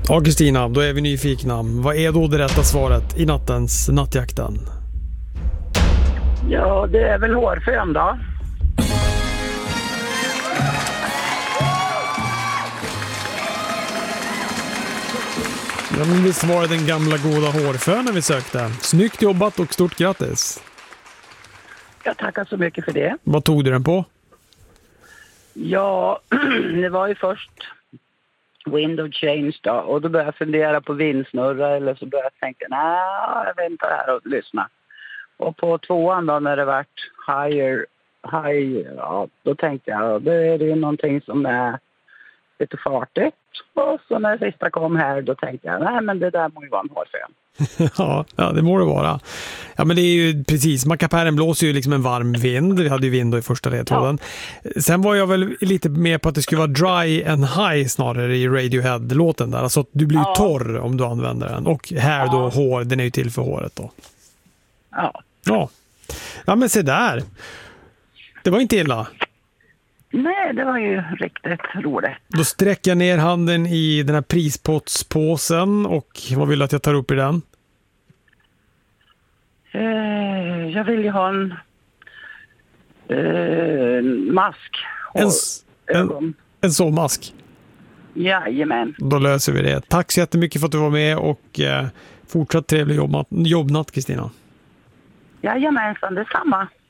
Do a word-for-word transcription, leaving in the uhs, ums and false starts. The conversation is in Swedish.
Ja, Kristina, då är vi nyfikna. Vad är då det rätta svaret i nattens nattjakten? Ja, det är väl hårfön då. Ja, men visst var det den gamla goda hårfönen vi sökte. Snyggt jobbat och stort grattis. Jag tackar så mycket för det. Vad tog du den på? Ja, det var ju först window change då. Och då började jag fundera på vindsnurra eller så började jag tänka, nej, jag väntar här och lyssna. Och på tvåan då när det vart higher, high, ja, då tänkte jag, då är det ju någonting som är lite fartigt. Och så när det sista kom här, då tänkte jag, nej men det där må ju vara en hårfön. ja, ja, det må det vara. Ja, men det är ju precis, mackapären blåser ju liksom en varm vind. Vi hade ju vind då i första ledtråden. Ja. Sen var jag väl lite mer på att det skulle vara dry and high snarare i Radiohead-låten där. Alltså att du blir ja. torr om du använder den. Och här ja. då, hår, den är ju till för håret då. Ja. Ja. Ja, men se där. Det var inte illa. Nej, det var ju riktigt roligt. Då sträcker jag ner handen i den här prispottspåsen och vad vill du att jag tar upp i den? Eh, jag vill ju ha en eh, mask. En, en, en sovmask? Jajamän. Då löser vi det. Tack så jättemycket för att du var med och eh, fortsatt trevlig jobbnatt, jobbnatt Kristina. Jajamensan, detsamma.